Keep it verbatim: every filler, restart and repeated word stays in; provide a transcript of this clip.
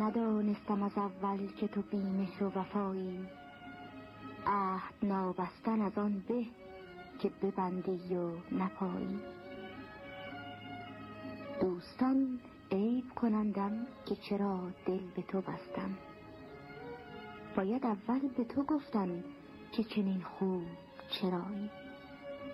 ندانستم از اول که تو بی مهر و وفایی. عهد نابستن از آن به که ببندی و نپایی. دوستان عیب کنندم که چرا دل به تو بستم. باید اول به تو گفتن که چنین خوب چرایی.